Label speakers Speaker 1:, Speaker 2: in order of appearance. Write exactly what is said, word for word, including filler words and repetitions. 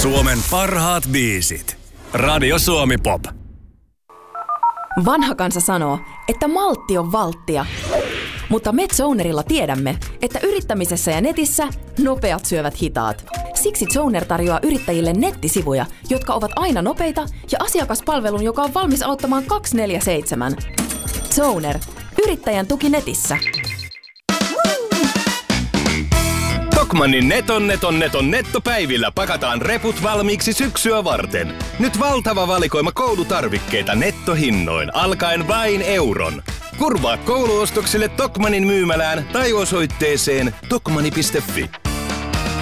Speaker 1: Suomen parhaat biisit. Radio Suomi Pop.
Speaker 2: Vanha kansa sanoo, että maltti on valttia. Mutta me Zonerilla tiedämme, että yrittämisessä ja netissä nopeat syövät hitaat. Siksi Zoner tarjoaa yrittäjille nettisivuja, jotka ovat aina nopeita ja asiakaspalvelun, joka on valmis auttamaan kaksikymmentäneljä seitsemän. Zoner. Yrittäjän tuki netissä.
Speaker 3: Tokmannin neton neton neton nettopäivillä pakataan reput valmiiksi syksyä varten. Nyt valtava valikoima koulutarvikkeita nettohinnoin alkaen vain euron. Kurvaa kouluostoksille Tokmannin myymälään tai osoitteeseen tokmanni piste fi.